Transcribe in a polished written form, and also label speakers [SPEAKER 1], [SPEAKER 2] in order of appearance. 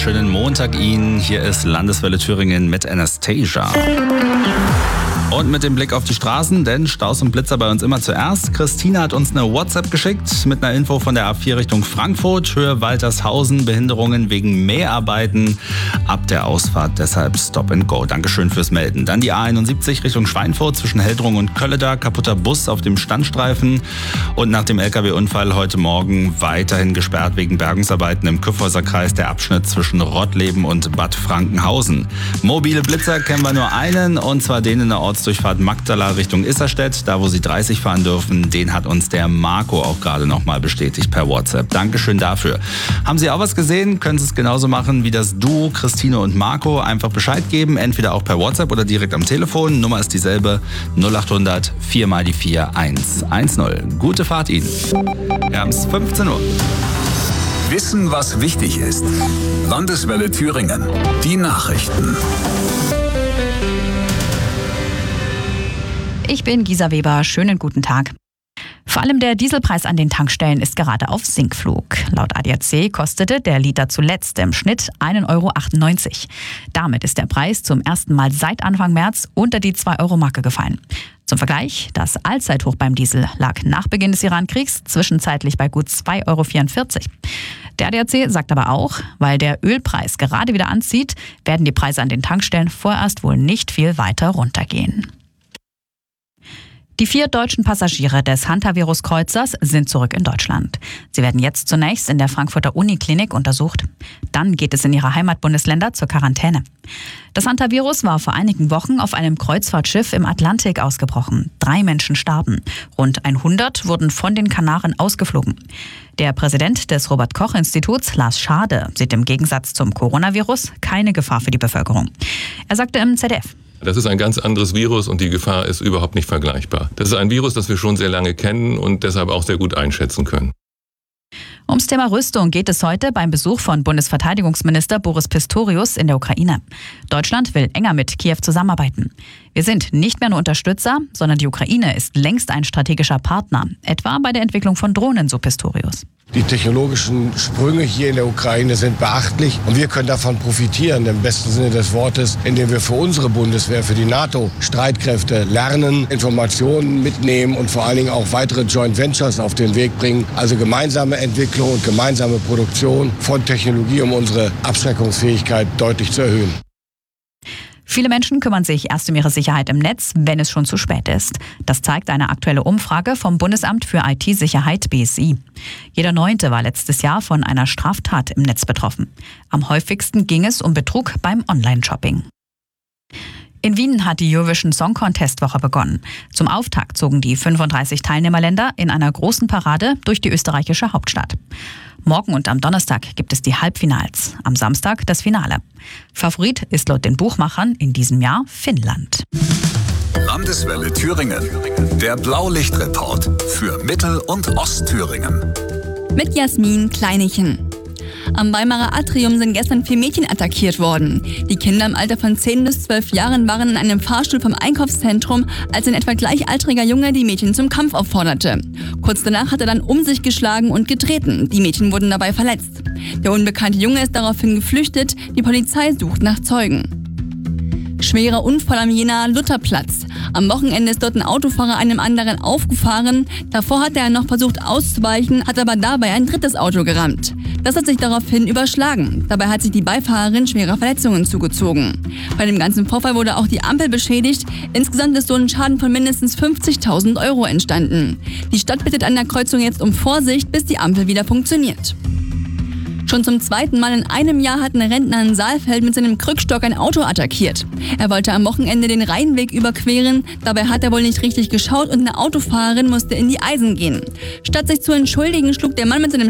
[SPEAKER 1] wunderschönen Montag Ihnen. Hier ist Landeswelle Thüringen mit Anastasia. Und mit dem Blick auf die Straßen, denn Staus und Blitzer bei uns immer zuerst. Christina hat uns eine WhatsApp geschickt mit einer Info von der A4 Richtung Frankfurt, Höhe Waltershausen, Behinderungen wegen Mäharbeiten ab der Ausfahrt, deshalb Stop and Go. Dankeschön fürs Melden. Dann die A71 Richtung Schweinfurt zwischen Heldrung und Kölleda, kaputter Bus auf dem Standstreifen und nach dem LKW-Unfall heute Morgen weiterhin gesperrt wegen Bergungsarbeiten im Kyffhäuser Kreis, der Abschnitt zwischen Rottleben und Bad Frankenhausen. Mobile Blitzer kennen wir nur einen, und zwar den in der Ortsdurchfahrt Magdala Richtung Isserstedt, da wo Sie 30 fahren dürfen. Den hat uns der Marco auch gerade nochmal bestätigt per WhatsApp. Dankeschön dafür. Haben Sie auch was gesehen? Können Sie es genauso machen wie das Duo Christine und Marco. Einfach Bescheid geben, entweder auch per WhatsApp oder direkt am Telefon. Nummer ist dieselbe, 0800 4 mal die 4 110. Gute Fahrt Ihnen. Wir haben es 15 Uhr.
[SPEAKER 2] Wissen, was wichtig ist. Landeswelle Thüringen. Die Nachrichten.
[SPEAKER 3] Ich bin Gisa Weber. Schönen guten Tag. Vor allem der Dieselpreis an den Tankstellen ist gerade auf Sinkflug. Laut ADAC kostete der Liter zuletzt im Schnitt 1,98 €. Damit ist der Preis zum ersten Mal seit Anfang März unter die 2-Euro-Marke gefallen. Zum Vergleich, das Allzeithoch beim Diesel lag nach Beginn des Iran-Kriegs zwischenzeitlich bei gut 2,44 €. Der ADAC sagt aber auch, weil der Ölpreis gerade wieder anzieht, werden die Preise an den Tankstellen vorerst wohl nicht viel weiter runtergehen. Die 4 deutschen Passagiere des Hantavirus-Kreuzers sind zurück in Deutschland. Sie werden jetzt zunächst in der Frankfurter Uniklinik untersucht. Dann geht es in ihre Heimatbundesländer zur Quarantäne. Das Hantavirus war vor einigen Wochen auf einem Kreuzfahrtschiff im Atlantik ausgebrochen. 3 Menschen starben. Rund 100 wurden von den Kanaren ausgeflogen. Der Präsident des Robert-Koch-Instituts, Lars Schade, sieht im Gegensatz zum Coronavirus keine Gefahr für die Bevölkerung. Er sagte im ZDF:
[SPEAKER 4] Das ist ein ganz anderes Virus und die Gefahr ist überhaupt nicht vergleichbar. Das ist ein Virus, das wir schon sehr lange kennen und deshalb auch sehr gut einschätzen können.
[SPEAKER 3] Ums Thema Rüstung geht es heute beim Besuch von Bundesverteidigungsminister Boris Pistorius in der Ukraine. Deutschland will enger mit Kiew zusammenarbeiten. Wir sind nicht mehr nur Unterstützer, sondern die Ukraine ist längst ein strategischer Partner, etwa bei der Entwicklung von Drohnen, so Pistorius.
[SPEAKER 5] Die technologischen Sprünge hier in der Ukraine sind beachtlich und wir können davon profitieren, im besten Sinne des Wortes, indem wir für unsere Bundeswehr, für die NATO-Streitkräfte lernen, Informationen mitnehmen und vor allen Dingen auch weitere Joint Ventures auf den Weg bringen. Also gemeinsame Entwicklung und gemeinsame Produktion von Technologie, um unsere Abschreckungsfähigkeit deutlich zu erhöhen.
[SPEAKER 3] Viele Menschen kümmern sich erst um ihre Sicherheit im Netz, wenn es schon zu spät ist. Das zeigt eine aktuelle Umfrage vom Bundesamt für IT-Sicherheit BSI. Jeder 9. war letztes Jahr von einer Straftat im Netz betroffen. Am häufigsten ging es um Betrug beim Online-Shopping. In Wien hat die Eurovision Song Contest Woche begonnen. Zum Auftakt zogen die 35 Teilnehmerländer in einer großen Parade durch die österreichische Hauptstadt. Morgen und am Donnerstag gibt es die Halbfinals, am Samstag das Finale. Favorit ist laut den Buchmachern in diesem Jahr Finnland.
[SPEAKER 2] Landeswelle Thüringen. Der Blaulichtreport für Mittel- und Ostthüringen.
[SPEAKER 6] Mit Jasmin Kleinichen. Am Weimarer Atrium sind gestern 4 Mädchen attackiert worden. Die Kinder im Alter von 10 bis 12 Jahren waren in einem Fahrstuhl vom Einkaufszentrum, als ein etwa gleichaltriger Junge die Mädchen zum Kampf aufforderte. Kurz danach hat er dann um sich geschlagen und getreten. Die Mädchen wurden dabei verletzt. Der unbekannte Junge ist daraufhin geflüchtet. Die Polizei sucht nach Zeugen. Schwerer Unfall am Jenaer Lutherplatz. Am Wochenende ist dort ein Autofahrer einem anderen aufgefahren. Davor hatte er noch versucht auszuweichen, hat aber dabei ein drittes Auto gerammt. Das hat sich daraufhin überschlagen. Dabei hat sich die Beifahrerin schwere Verletzungen zugezogen. Bei dem ganzen Vorfall wurde auch die Ampel beschädigt. Insgesamt ist so ein Schaden von mindestens 50.000 € entstanden. Die Stadt bittet an der Kreuzung jetzt um Vorsicht, bis die Ampel wieder funktioniert. Schon zum 2. Mal in einem Jahr hat ein Rentner in Saalfeld mit seinem Krückstock ein Auto attackiert. Er wollte am Wochenende den Rheinweg überqueren, dabei hat er wohl nicht richtig geschaut und eine Autofahrerin musste in die Eisen gehen. Statt sich zu entschuldigen, schlug der Mann mit seinem